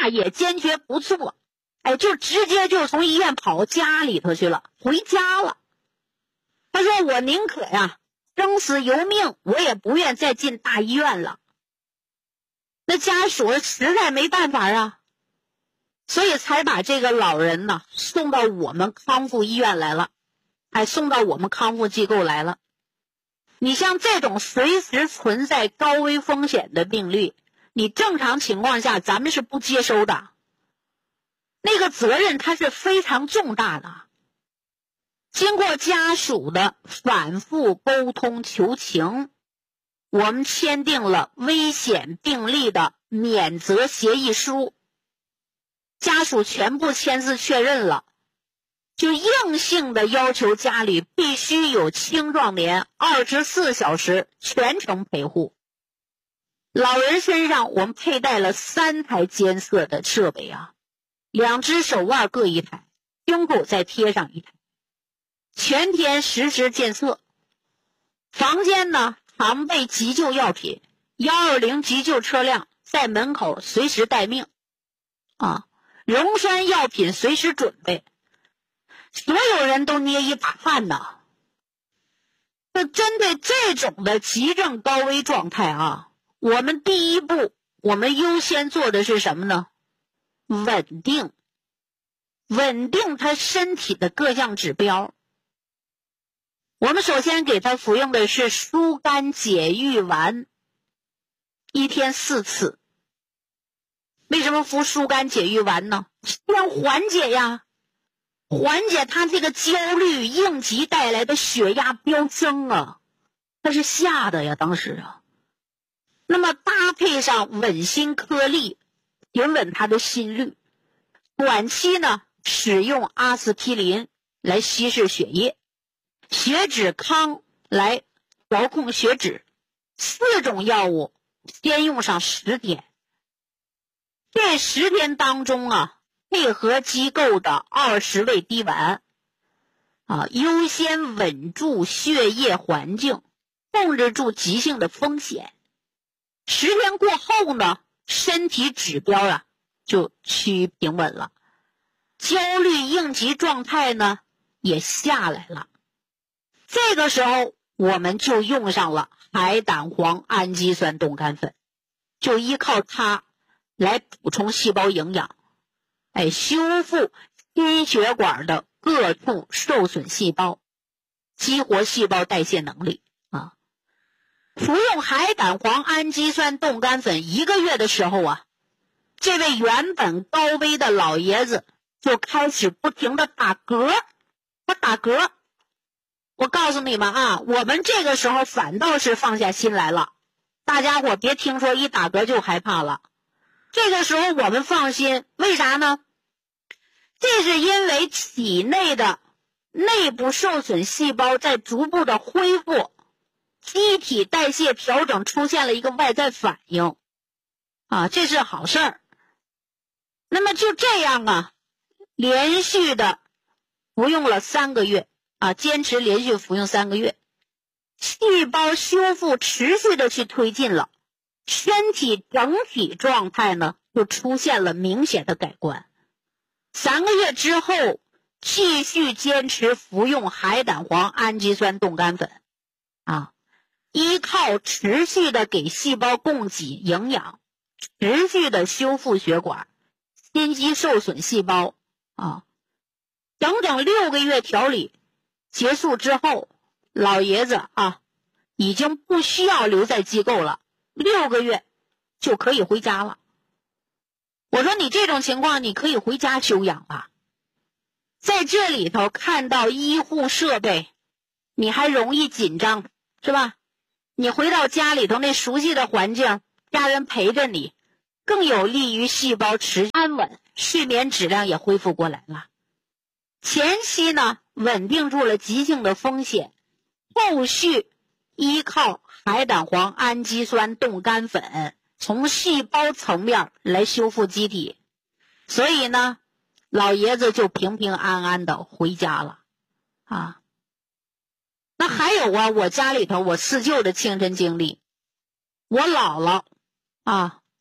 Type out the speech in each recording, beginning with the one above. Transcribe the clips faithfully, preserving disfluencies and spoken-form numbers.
话也坚决不做，哎，就直接就从医院跑家里头去了，回家了。他说我宁可呀生死由命，我也不愿再进大医院了。那家属实在没办法啊，所以才把这个老人呢送到我们康复医院来了，哎，送到我们康复机构来了。你像这种随时存在高危风险的病例，你正常情况下咱们是不接收的，那个责任它是非常重大的。经过家属的反复沟通求情，我们签订了危险病例的免责协议书，家属全部签字确认了，就硬性的要求家里必须有青壮年二十四小时全程陪护。老人身上我们佩戴了三台监测的设备啊，两只手腕各一台，胸口再贴上一台，全天实时监测。房间呢常备急救药品，一二零急救车辆在门口随时待命啊，溶栓药品随时准备。所有人都捏一把汗呐。那针对这种的急症高危状态啊，我们第一步我们优先做的是什么呢？稳定稳定他身体的各项指标。我们首先给他服用的是疏肝解郁丸，一天四次。为什么服疏肝解郁丸呢？要缓解呀，缓解他这个焦虑应急带来的血压飙升啊，他是吓的呀当时啊。那么搭配上稳心颗粒，平稳他的心率。短期呢使用阿司匹林来稀释血液，血脂康来调控血脂，四种药物先用上十天。这十天当中啊，配合机构的二十味滴丸啊，优先稳住血液环境，控制住急性的风险。十天过后呢，身体指标啊就趋于平稳了，焦虑应急状态呢也下来了。这个时候我们就用上了海胆黄氨基酸冻干粉，就依靠它来补充细胞营养，哎，修复心血管的各处受损细胞，激活细胞代谢能力啊。服用海胆黄氨基酸冻干粉一个月的时候啊，这位原本高危的老爷子就开始不停的打嗝，他打嗝。我告诉你们啊，我们这个时候反倒是放下心来了，大家伙别听说一打嗝就害怕了。这个时候我们放心，为啥呢？这是因为体内的内部受损细胞在逐步的恢复，机体代谢调整出现了一个外在反应啊，这是好事儿。那么就这样啊，连续的服用了三个月啊，坚持连续服用三个月，细胞修复持续的去推进了，身体整体状态呢就出现了明显的改观。三个月之后继续坚持服用海胆黄氨基酸冻干粉啊，依靠持续的给细胞供给营养，持续的修复血管、心肌受损细胞啊，整整六个月调理结束之后，老爷子啊已经不需要留在机构了，六个月就可以回家了。我说你这种情况你可以回家休养了。在这里头看到医护设备你还容易紧张是吧？你回到家里头那熟悉的环境，家人陪着你，更有利于细胞持续安稳，睡眠质量也恢复过来了。前期呢稳定住了急性的风险，后续依靠海胆黄氨基酸冻干粉从细胞层面来修复机体，所以呢老爷子就平平安安的回家了啊。那还有啊，我家里头我四舅的亲身经历，我姥姥啊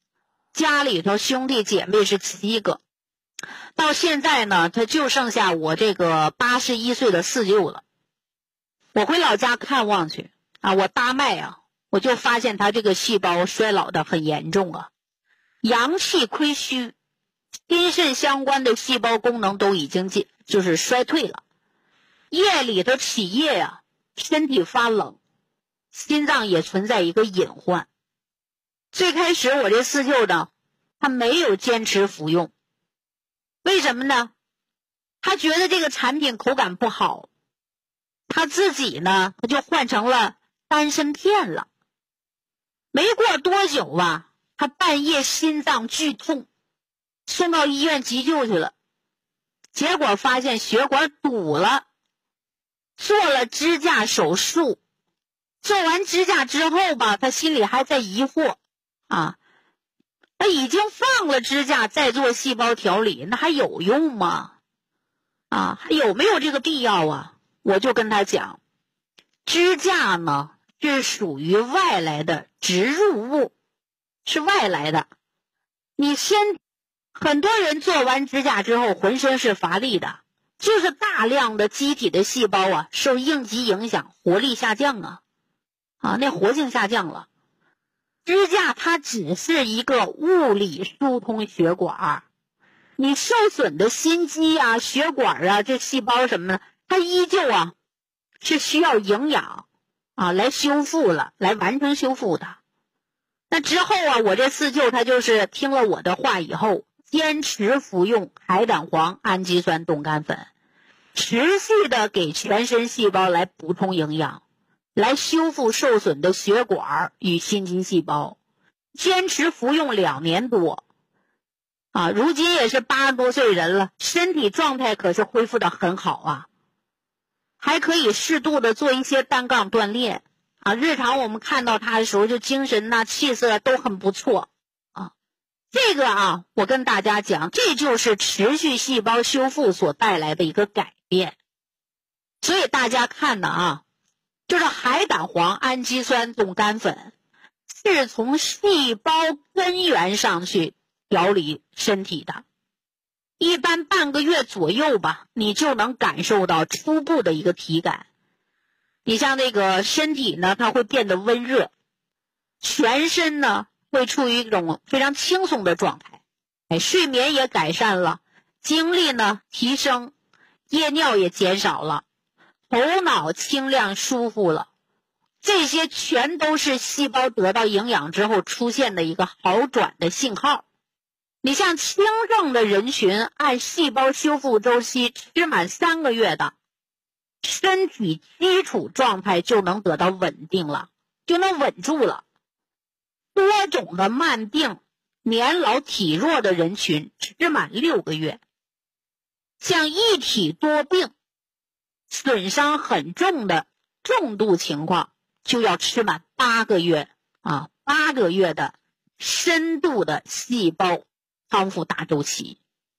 家里头兄弟姐妹是七个，到现在呢，他就剩下我这个八十一岁的四舅了。我回老家看望去啊，我搭脉啊，我就发现他这个细胞衰老的很严重啊，阳气亏虚，心肾相关的细胞功能都已经进就是衰退了。夜里头起夜呀、啊，身体发冷，心脏也存在一个隐患。最开始我这四舅呢，他没有坚持服用，为什么呢？他觉得这个产品口感不好，他自己呢，他就换成了丹参片了。没过多久啊，他半夜心脏剧痛，送到医院急救去了，结果发现血管堵了，做了支架手术。做完支架之后吧，他心里还在疑惑啊，他已经放了支架再做细胞调理，那还有用吗？啊，还有没有这个必要啊？我就跟他讲，支架呢是属于外来的植入物，是外来的。你先，很多人做完支架之后浑身是乏力的，就是大量的机体的细胞啊受应激影响，活力下降啊，啊，那活性下降了。支架它只是一个物理疏通血管，你受损的心肌啊、血管啊、这细胞什么的，它依旧啊是需要营养啊来修复了，来完成修复的。那之后啊，我这四舅他就是听了我的话以后，坚持服用海胆黄氨基酸冻干粉，持续的给全身细胞来补充营养，来修复受损的血管与心肌细胞，坚持服用两年多啊，如今也是八十多岁人了，身体状态可是恢复的很好啊，还可以适度的做一些单杠锻炼啊，日常我们看到他的时候，就精神呐、啊、气色都很不错啊。这个啊，我跟大家讲，这就是持续细胞修复所带来的一个改变。所以大家看的啊，就是海胆黄氨基酸冻干粉是从细胞根源上去调理身体的，一般半个月左右吧，你就能感受到初步的一个体感。你像那个身体呢，它会变得温热，全身呢会处于一种非常轻松的状态，哎，睡眠也改善了，精力呢提升，夜尿也减少了，头脑清亮舒服了，这些全都是细胞得到营养之后出现的一个好转的信号。你像轻症的人群，按细胞修复周期吃满三个月的，身体基础状态就能得到稳定了，就能稳住了。多种的慢病、年老体弱的人群吃满六个月，像一体多病、损伤很重的重度情况，就要吃满八个月啊，八个月的深度的细胞康复大周期。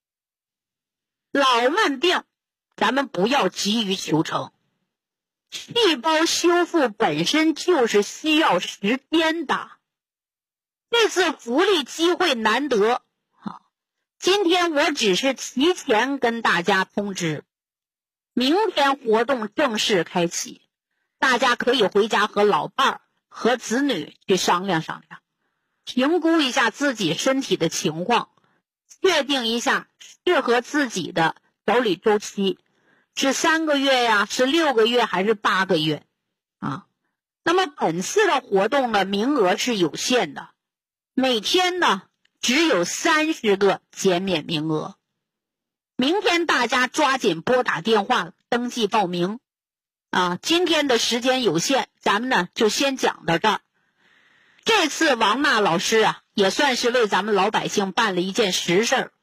老慢病咱们不要急于求成，细胞修复本身就是需要时间的。这次福利机会难得啊！今天我只是提前跟大家通知，明天活动正式开启，大家可以回家和老伴儿和子女去商量商量，评估一下自己身体的情况，确定一下适合自己的调理周期，是三个月呀，是六个月还是八个月啊？那么本次的活动呢，名额是有限的，每天呢只有三十个减免名额。明天大家抓紧拨打电话登记报名啊！今天的时间有限，咱们呢就先讲到这儿。这次王娜老师啊，也算是为咱们老百姓办了一件实事儿